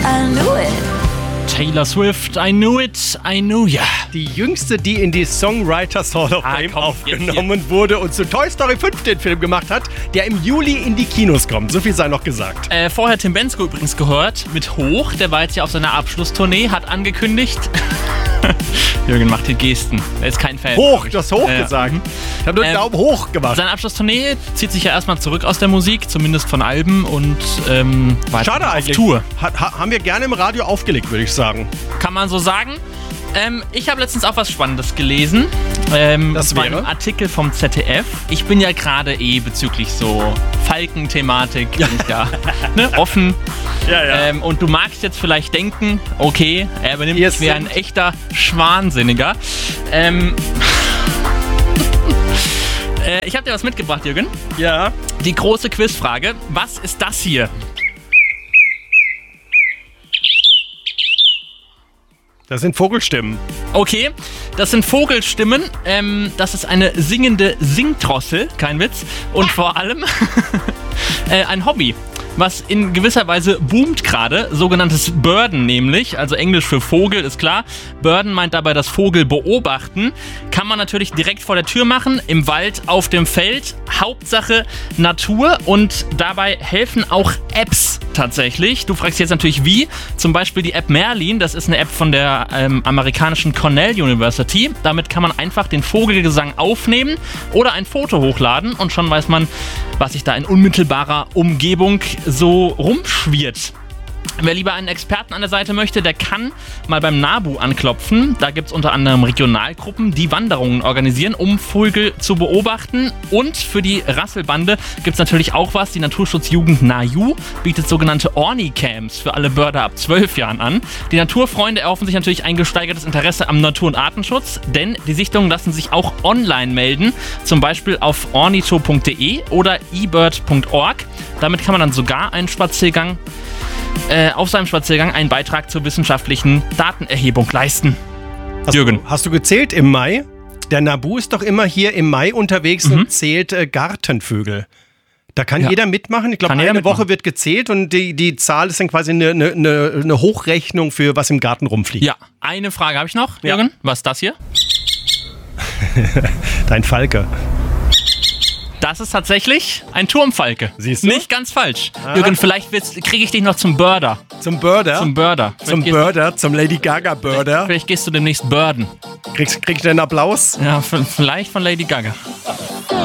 I knew it. Taylor Swift, I knew it, I knew ya. Die jüngste, die in die Songwriters Hall of Fame aufgenommen wurde und zu Toy Story 5 den Film gemacht hat, der im Juli in die Kinos kommt. So viel sei noch gesagt. Vorher Tim Bendzko übrigens gehört mit Hoch. Der war jetzt ja auf seiner Abschlusstournee, hat angekündigt. Jürgen macht hier Gesten. Er ist kein Fan. Hoch, du hast hoch gesagt. Ich habe nur den Daumen hoch gemacht. Seine Abschlusstournee zieht sich ja erstmal zurück aus der Musik, zumindest von Alben und weiter Schade auf eigentlich. Tour. Haben wir gerne im Radio aufgelegt, würde ich sagen. Kann man so sagen. Ich habe letztens auch was Spannendes gelesen. Das war ein Artikel vom ZDF. Ich bin ja gerade bezüglich so Falken-Thematik bin ich da offen. Ja. Und du magst jetzt vielleicht denken, okay, er benimmt sich wie ein echter Schwansinniger. Ich habe dir was mitgebracht, Jürgen. Ja. Die große Quizfrage. Was ist das hier? Das sind Vogelstimmen. Okay, das sind Vogelstimmen. Das ist eine singende Singdrossel, kein Witz. Und vor allem ein Hobby, was in gewisser Weise boomt gerade. Sogenanntes Birden nämlich, also Englisch für Vogel, ist klar. Birden meint dabei das Vogel beobachten. Kann man natürlich direkt vor der Tür machen, im Wald, auf dem Feld. Hauptsache Natur und dabei helfen auch Apps tatsächlich. Du fragst jetzt natürlich wie. Zum Beispiel die App Merlin, das ist eine App von der amerikanischen Cornell University. Damit kann man einfach den Vogelgesang aufnehmen oder ein Foto hochladen und schon weiß man, was sich da in unmittelbarer Umgebung so rumschwirrt. Wer lieber einen Experten an der Seite möchte, der kann mal beim NABU anklopfen. Da gibt es unter anderem Regionalgruppen, die Wanderungen organisieren, um Vögel zu beobachten. Und für die Rasselbande gibt es natürlich auch was. Die Naturschutzjugend NAJU bietet sogenannte Orni-Camps für alle Börder ab 12 Jahren an. Die Naturfreunde erhoffen sich natürlich ein gesteigertes Interesse am Natur- und Artenschutz, denn die Sichtungen lassen sich auch online melden, zum Beispiel auf ornito.de oder ebird.org. Damit kann man dann sogar auf seinem Spaziergang einen Beitrag zur wissenschaftlichen Datenerhebung leisten. Jürgen. Hast du gezählt im Mai? Der NABU ist doch immer hier im Mai unterwegs und zählt Gartenvögel. Da kann jeder mitmachen. Ich glaube, eine Woche wird gezählt und die Zahl ist dann quasi eine Hochrechnung für was im Garten rumfliegt. Ja, eine Frage habe ich noch, Jürgen. Was ist das hier? Dein Falke. Das ist tatsächlich ein Turmfalke. Siehst du? Nicht ganz falsch. Jürgen, vielleicht kriege ich dich noch zum Birder. Zum Birder? Zum Birder. Zum Lady Gaga Birder. Vielleicht gehst du demnächst birden. Krieg ich denn einen Applaus? Ja, vielleicht von Lady Gaga.